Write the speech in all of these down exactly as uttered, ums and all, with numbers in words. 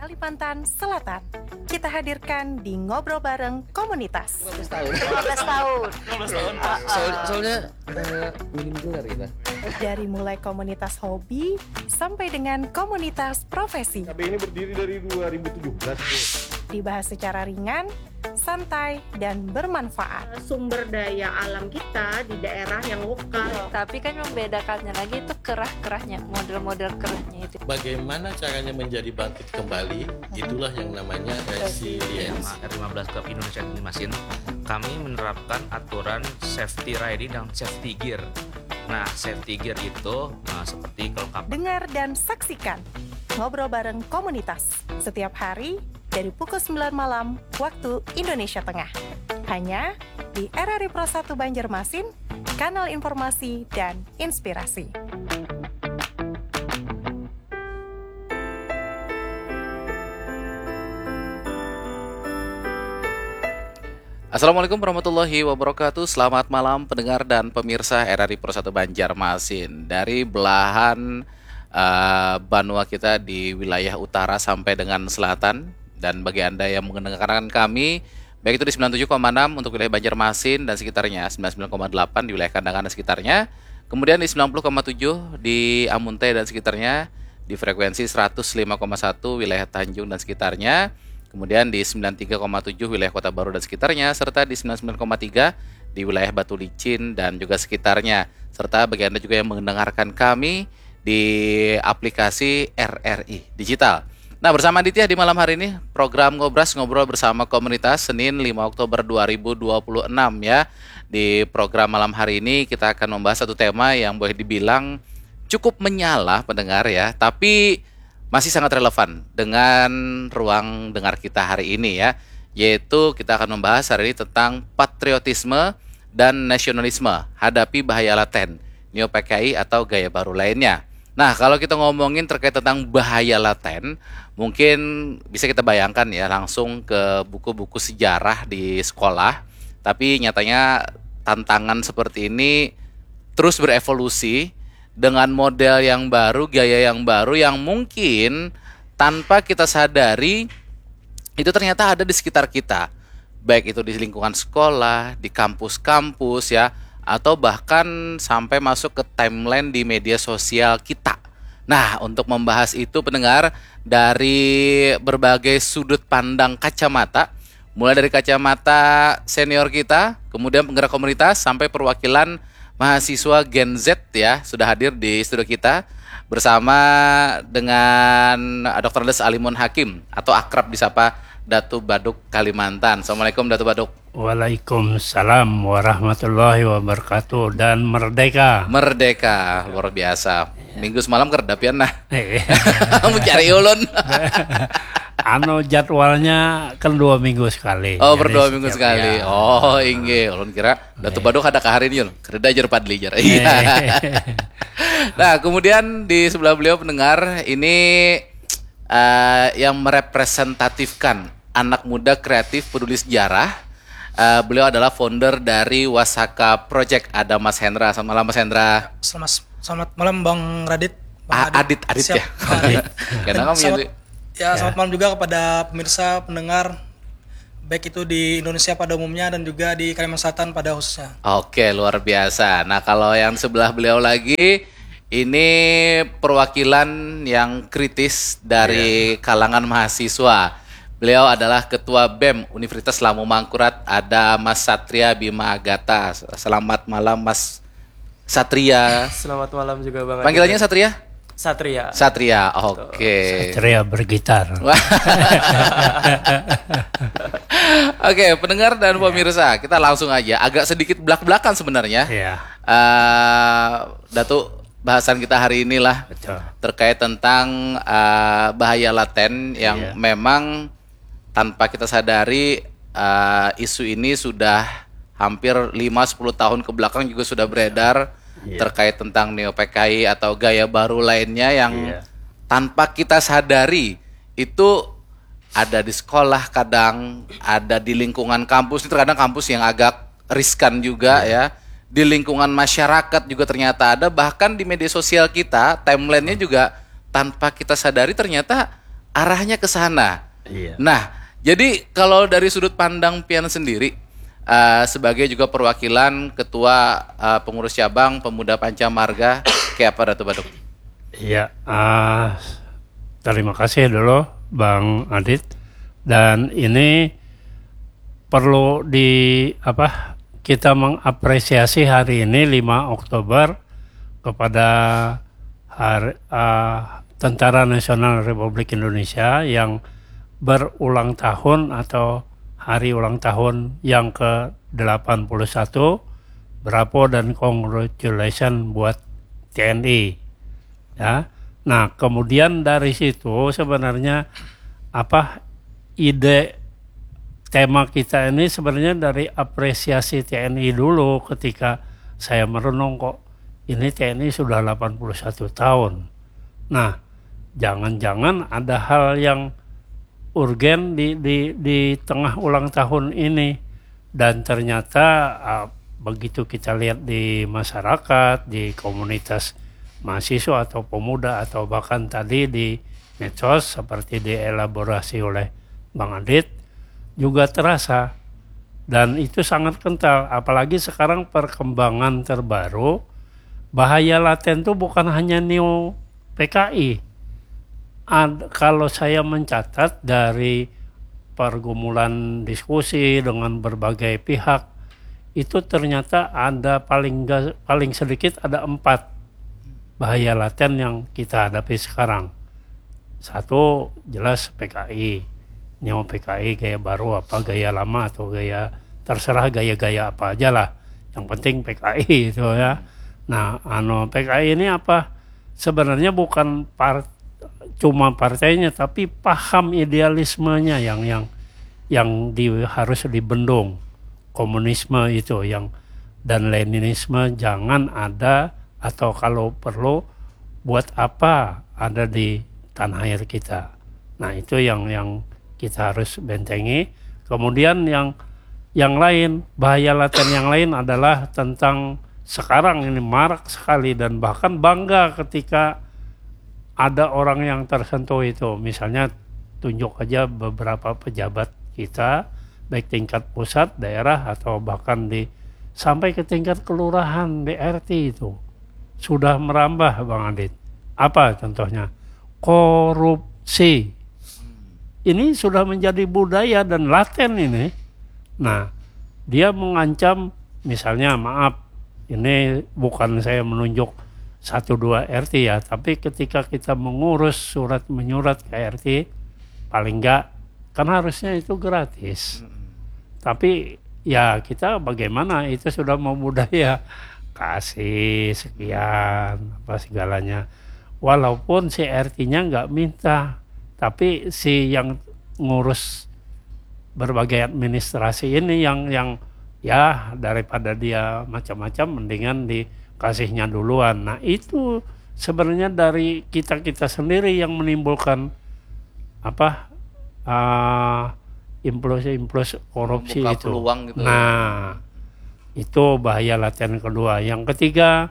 Kalimantan Selatan. Kita hadirkan di Ngobrol Bareng Komunitas. lima belas tahun. lima belas tahun. lima belas tahun. Uh, Soal, soalnya uh, minim gelar kita. Dari mulai komunitas hobi sampai dengan komunitas profesi. K B ini berdiri dari dua ribu tujuh belas. Dibahas secara ringan, santai, dan bermanfaat. Sumber daya alam kita di daerah yang lokal. Tapi kan membedakannya lagi itu kerah-kerahnya, model-model kerahnya itu. Bagaimana caranya menjadi bangkit kembali, itulah yang namanya resilience. R lima belas Club Indonesia Mesin, kami menerapkan aturan safety riding dan safety gear. Nah, safety gear itu nah, seperti kelengkapan. Dengar dan saksikan Ngobrol Bareng Komunitas setiap hari dari pukul sembilan malam waktu Indonesia Tengah. Hanya di R R I Pro satu Banjarmasin, kanal informasi dan inspirasi. Assalamualaikum warahmatullahi wabarakatuh. Selamat malam pendengar dan pemirsa R R I Pro satu Banjarmasin. Dari belahan uh, Banua kita di wilayah utara sampai dengan selatan. Dan bagi Anda yang mendengarkan kami, baik itu di sembilan puluh tujuh koma enam untuk wilayah Banjarmasin dan sekitarnya, sembilan puluh sembilan koma delapan di wilayah Kandangan dan sekitarnya, kemudian di sembilan puluh koma tujuh di Amunte dan sekitarnya, di frekuensi seratus lima koma satu wilayah Tanjung dan sekitarnya, kemudian di sembilan puluh tiga koma tujuh wilayah Kota Baru dan sekitarnya, serta di sembilan puluh sembilan koma tiga di wilayah Batu Licin dan juga sekitarnya. Serta bagi Anda juga yang mendengarkan kami di aplikasi R R I Digital. Nah, bersama Aditya di malam hari ini program Ngobras Ngobrol bersama Komunitas Senin lima Oktober dua ribu dua puluh enam ya. Di program malam hari ini kita akan membahas satu tema yang boleh dibilang cukup menyala pendengar ya, tapi masih sangat relevan dengan ruang dengar kita hari ini ya, yaitu kita akan membahas hari ini tentang patriotisme dan nasionalisme hadapi bahaya laten, neo P K I atau gaya baru lainnya. Nah, kalau kita ngomongin terkait tentang bahaya laten, mungkin bisa kita bayangkan ya langsung ke buku-buku sejarah di sekolah. Tapi nyatanya tantangan seperti ini terus berevolusi dengan model yang baru, gaya yang baru yang mungkin tanpa kita sadari itu ternyata ada di sekitar kita. Baik itu di lingkungan sekolah, di kampus-kampus ya, atau bahkan sampai masuk ke timeline di media sosial kita. Nah, untuk membahas itu pendengar dari berbagai sudut pandang kacamata, mulai dari kacamata senior kita, kemudian penggerak komunitas sampai perwakilan mahasiswa Gen Z ya, sudah hadir di studio kita bersama dengan doktor Andes Alimun Hakim atau akrab disapa Datu Baduk Kalimantan. Assalamualaikum Datu Baduk. Waalaikumsalam warahmatullahi wabarakatuh dan merdeka. Merdeka, luar biasa. Minggu semalam kerdapian nah. Mencari ulun. Anu jadwalnya kan dua minggu sekali. Oh, berdua minggu sekali. Ya. Oh, inge. Ulun kira Datu Baduk ada ke hari ini, kereda jar padli jar. Iya. Nah, kemudian di sebelah beliau pendengar ini uh, yang merepresentatifkan anak muda kreatif peduli sejarah. Uh, beliau adalah founder dari Wasaka Project. Ada Mas Hendra. Selamat malam Mas Hendra. Selamat, selamat malam Bang Radit. Bang A- Adit, Adit, Adit ya. Adit. Karena kamu selamat, ya. ya selamat malam juga kepada pemirsa pendengar baik itu di Indonesia pada umumnya dan juga di Kalimantan Selatan pada khususnya. Oke, luar biasa. Nah, kalau yang sebelah beliau lagi ini perwakilan yang kritis dari kalangan mahasiswa. Beliau adalah Ketua B E M Universitas Lamu Mangkurat, ada Mas Satria Bima Agata. Selamat malam Mas Satria. Selamat malam juga Bang. Panggilannya Satria? Satria. Satria, oke. Okay. Satria bergitar. Oke, pendengar dan pemirsa, kita langsung aja. Agak sedikit belak-belakan sebenarnya. Iya. Uh, Datu, bahasan kita hari inilah Betul. terkait tentang uh, bahaya laten yang iya. memang tanpa kita sadari uh, isu ini sudah hampir lima sampai sepuluh tahun ke belakang juga sudah beredar yeah. terkait tentang neo P K I atau gaya baru lainnya yang yeah. tanpa kita sadari itu ada di sekolah, kadang ada di lingkungan kampus. Ini terkadang kampus yang agak riskan juga yeah. ya. Di lingkungan masyarakat juga ternyata ada, bahkan di media sosial kita, timelinenya juga tanpa kita sadari ternyata arahnya ke sana. Iya. Nah, jadi kalau dari sudut pandang Pian sendiri, uh, sebagai juga perwakilan ketua uh, pengurus cabang Pemuda Pancamarga, kayak apa Datuk Baduk? Iya, uh, terima kasih dulu Bang Adit. Dan ini perlu di apa? Kita mengapresiasi hari ini lima Oktober kepada hari, uh, Tentara Nasional Republik Indonesia yang berulang tahun atau hari ulang tahun yang ke delapan puluh satu. Bravo dan congratulations buat T N I. Ya. Nah, kemudian dari situ sebenarnya apa ide tema kita ini sebenarnya dari apresiasi T N I dulu ketika saya merenung kok ini T N I sudah delapan puluh satu tahun. Nah, jangan-jangan ada hal yang urgen di, di, di tengah ulang tahun ini. Dan ternyata uh, begitu kita lihat di masyarakat, di komunitas mahasiswa atau pemuda atau bahkan tadi di medsos seperti dielaborasi oleh Bang Adit, juga terasa. Dan itu sangat kental, apalagi sekarang perkembangan terbaru, bahaya laten itu bukan hanya neo P K I. Ad, kalau saya mencatat dari pergumulan diskusi dengan berbagai pihak, itu ternyata ada paling gak, paling sedikit ada empat bahaya laten yang kita hadapi sekarang. Satu jelas P K I, neo P K I gaya baru apa gaya lama atau gaya terserah gaya-gaya apa aja lah. Yang penting P K I itu ya. Nah, anu P K I ini apa? Sebenarnya bukan part, cuma partainya, tapi paham idealismenya yang yang yang di, harus dibendung. Komunisme itu yang dan Leninisme jangan ada, atau kalau perlu buat apa ada di tanah air kita. Nah, itu yang yang kita harus bentengi. Kemudian yang yang lain, bahaya laten yang lain adalah tentang sekarang ini marak sekali dan bahkan bangga ketika ada orang yang tersentuh itu. Misalnya tunjuk aja beberapa pejabat kita, baik tingkat pusat, daerah, atau bahkan di sampai ke tingkat kelurahan, D R T itu sudah merambah, Bang Adit. Apa contohnya? Korupsi. Ini sudah menjadi budaya dan laten ini. Nah, dia mengancam, misalnya maaf, ini bukan saya menunjuk satu dua R T ya, tapi ketika kita mengurus surat menyurat ke R T, paling enggak, kan harusnya itu gratis. Tapi ya kita bagaimana, itu sudah mau budaya, kasih sekian, apa segalanya. Walaupun si R T-nya nggak minta, tapi si yang ngurus berbagai administrasi ini yang yang ya daripada dia macam-macam mendingan dikasihnya duluan. Nah, itu sebenarnya dari kita-kita sendiri yang menimbulkan apa uh, impuls-impuls korupsi. Membuka itu. peluang gitu. Nah, itu bahaya laten kedua. Yang ketiga,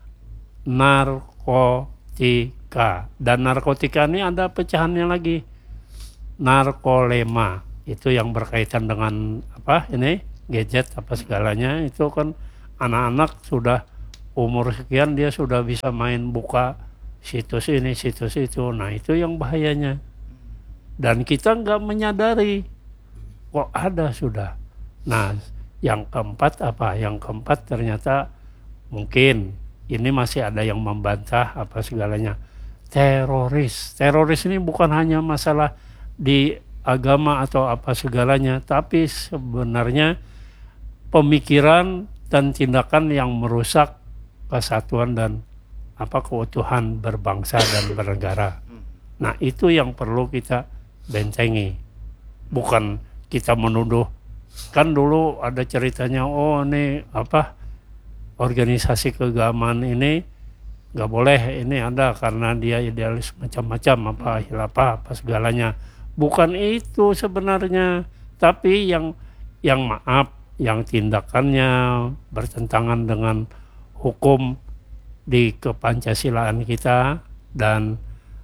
narkotika. Dan narkotika ini ada pecahannya lagi. Narkolema. Itu yang berkaitan dengan apa ini? Gadget apa segalanya. Itu kan anak-anak sudah umur sekian dia sudah bisa main buka situs ini, situs itu. Nah, itu yang bahayanya. Dan kita nggak menyadari kok ada sudah. Nah, yang keempat apa? Yang keempat ternyata mungkin ini masih ada yang membantah apa segalanya. Teroris. Teroris ini bukan hanya masalah di agama atau apa segalanya, tapi sebenarnya pemikiran dan tindakan yang merusak kesatuan dan apa keutuhan berbangsa dan bernegara. Nah, itu yang perlu kita bentengi. Bukan kita menuduh. Kan dulu ada ceritanya, oh ini apa organisasi keagamaan ini nggak boleh, ini ada karena dia idealis macam-macam apa hilafah apa segalanya. Bukan itu sebenarnya, tapi yang yang maaf, yang tindakannya bertentangan dengan hukum di kepancasilaan kita dan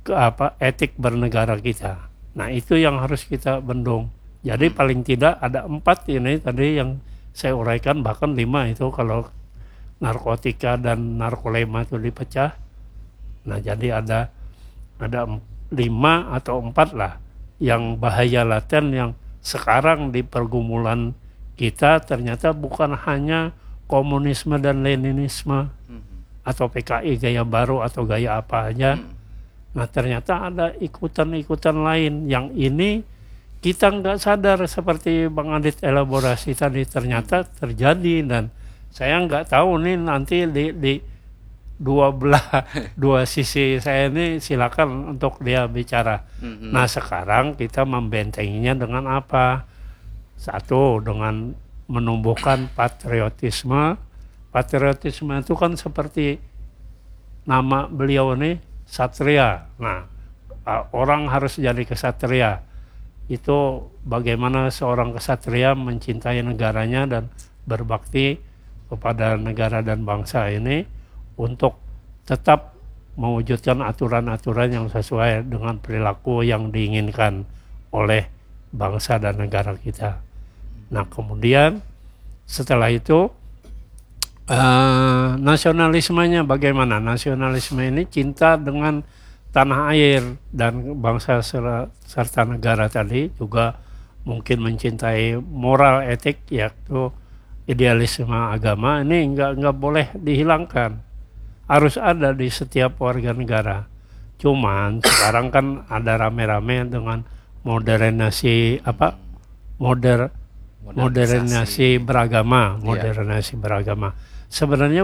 ke apa etik bernegara kita. Nah itu yang harus kita bendung. Jadi paling tidak ada empat ini tadi yang saya uraikan, bahkan lima itu kalau narkotika dan narkolema itu dipecah. Nah jadi ada ada lima atau empat lah yang bahaya laten yang sekarang di pergumulan kita ternyata bukan hanya komunisme dan Leninisme atau P K I gaya baru atau gaya apa aja. Nah ternyata ada ikutan-ikutan lain yang ini kita nggak sadar seperti Bang Adit elaborasi tadi ternyata terjadi, dan saya nggak tahu nih nanti di, di dua belah dua sisi saya ini silakan untuk dia bicara. Mm-hmm. Nah sekarang kita membentenginya dengan apa? Satu, dengan menumbuhkan patriotisme. Patriotisme itu kan seperti nama beliau ini Satria. Nah, orang harus jadi kesatria. Itu bagaimana seorang kesatria mencintai negaranya dan berbakti kepada negara dan bangsa ini untuk tetap mewujudkan aturan-aturan yang sesuai dengan perilaku yang diinginkan oleh bangsa dan negara kita. Nah, kemudian setelah itu Uh, nasionalismenya bagaimana? Nasionalisme ini cinta dengan tanah air dan bangsa serta negara tadi, juga mungkin mencintai moral etik yaitu idealisme agama. Ini nggak nggak boleh dihilangkan, harus ada di setiap warga negara. Cuman sekarang kan ada rame-rame dengan modernisasi apa moder modernisasi beragama, modernisasi beragama. Sebenarnya